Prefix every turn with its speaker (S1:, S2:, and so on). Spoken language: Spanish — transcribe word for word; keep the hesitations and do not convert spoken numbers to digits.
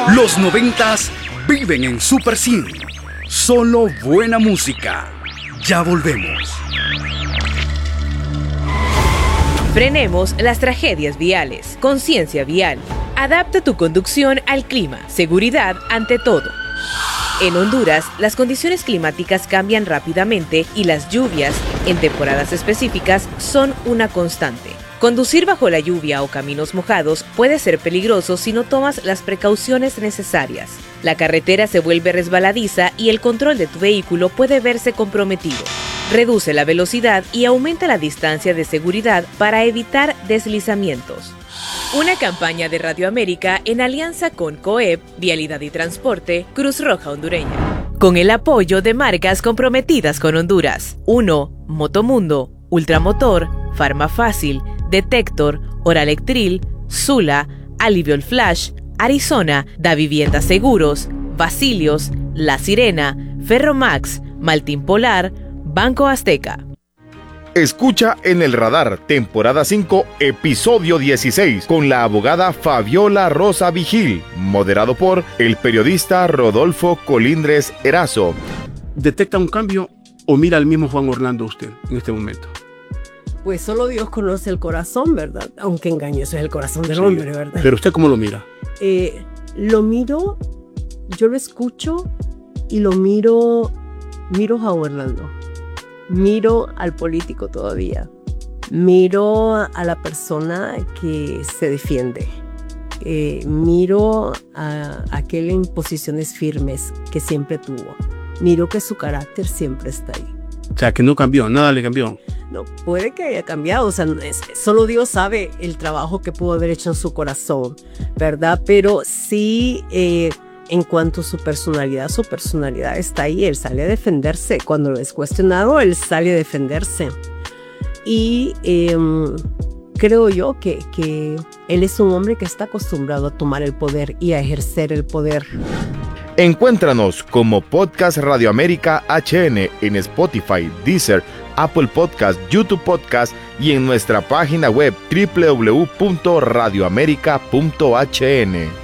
S1: Los noventas viven en Super cien. Solo buena música. Ya volvemos.
S2: Frenemos las tragedias viales. Conciencia vial. Adapta tu conducción al clima. Seguridad ante todo. En Honduras, las condiciones climáticas cambian rápidamente y las lluvias, en temporadas específicas, son una constante. Conducir bajo la lluvia o caminos mojados puede ser peligroso si no tomas las precauciones necesarias. La carretera se vuelve resbaladiza y el control de tu vehículo puede verse comprometido. Reduce la velocidad y aumenta la distancia de seguridad para evitar deslizamientos. Una campaña de Radio América en alianza con COEP, Vialidad y Transporte, Cruz Roja Hondureña. Con el apoyo de marcas comprometidas con Honduras. uno. Motomundo, Ultramotor, Farmafácil, Detector, Oralectril, Zula, Aliviol Flash, Arizona, Da Vivienda Seguros, Basilios, La Sirena, Ferromax, Maltín Polar, Banco Azteca.
S3: Escucha En el Radar, temporada cinco, episodio dieciséis, con la abogada Fabiola Rosa Vigil, moderado por el periodista Rodolfo Colindres Erazo.
S4: ¿Detecta un cambio o mira al mismo Juan Orlando usted en este momento?
S5: Pues solo Dios conoce el corazón, ¿verdad? Aunque engañoso es el corazón del
S4: Sí,
S5: hombre, ¿verdad?
S4: Pero usted, ¿cómo lo mira?
S5: Eh, lo miro, yo lo escucho y lo miro, miro a Orlando. Miro al político todavía. Miro a la persona que se defiende. Eh, miro a aquel en posiciones firmes que siempre tuvo. Miro que su carácter siempre está ahí.
S4: O sea, que no cambió, nada le cambió.
S5: No, puede que haya cambiado, o sea, es, solo Dios sabe el trabajo que pudo haber hecho en su corazón, ¿verdad? Pero sí, eh, en cuanto a su personalidad, su personalidad está ahí, él sale a defenderse. Cuando lo es cuestionado, él sale a defenderse. Y eh, creo yo que, que él es un hombre que está acostumbrado a tomar el poder y a ejercer el poder.
S3: Encuéntranos como Podcast Radio América H N en Spotify, Deezer, Apple Podcast, YouTube Podcast y en nuestra página web doble u doble u doble u punto radio américa punto h n.